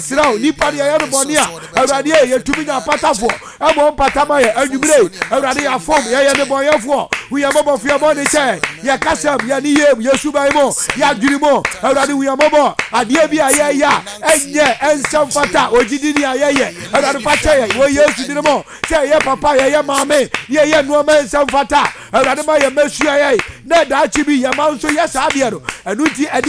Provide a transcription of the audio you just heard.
sira nipa de ye no boni a awurade ye tumi nya patafo emo patama ye anwumire awurade ya form ye ne boyefo we ya bobo fia boni che ye kasam ye ni ye yesu bai mo ya dwiri mo awurade we ya bobo ade bi aye ya enye ensam fata ogidi ni aye ye awurade fache ye wo yesu diri mo che ye papa ye mame ye no ma ensam fata awurade ma ye mesua ye na da chi bi ye ma nso ye sa bia no enu ti